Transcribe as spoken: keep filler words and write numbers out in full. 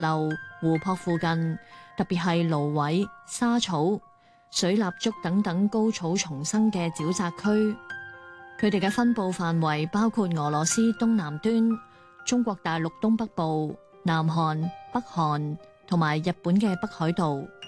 流、湖泊附近，特別係蘆葦、沙草、水蠟燭等等高草叢生嘅沼澤區。佢哋嘅分佈範圍包括俄羅斯東南端、中國大陸東北部、南韓、北韓同埋日本嘅北海道。